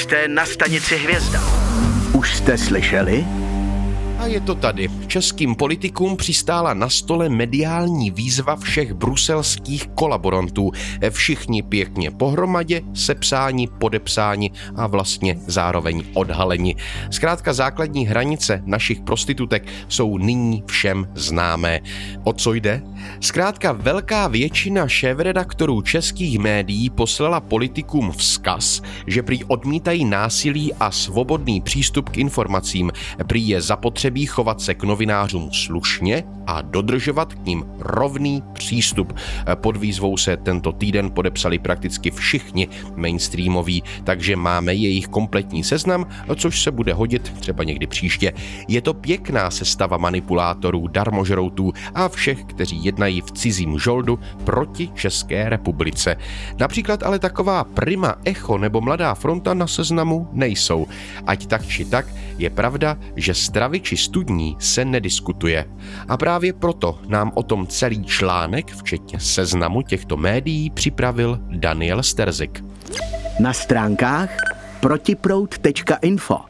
Jste na stanici Hvězda. Už jste slyšeli? A je to tady. Českým politikům přistála na stole mediální výzva všech bruselských kolaborantů. Všichni pěkně pohromadě, sepsáni, podepsáni a vlastně zároveň odhaleni. Zkrátka základní hranice našich prostitutek jsou nyní všem známé. O co jde? Zkrátka velká většina šéfredaktorů českých médií poslala politikům vzkaz, že prý odmítají násilí a svobodný přístup k informacím. Prý je zapotřebí chovat se k novinářům slušně a dodržovat k nim rovný přístup. Pod výzvou se tento týden podepsali prakticky všichni mainstreamoví, takže máme jejich kompletní seznam, což se bude hodit třeba někdy příště. Je to pěkná sestava manipulátorů, darmožroutů a všech, kteří jednají v cizím žoldu proti České republice. Například ale taková Prima, Echo nebo Mladá fronta na seznamu nejsou. Ať tak či tak, je pravda, že stravy či studní se nediskutuje. A právě proto nám o tom celý článek, včetně seznamu těchto médií, připravil Daniel Sterzik. Na stránkách protiproud.info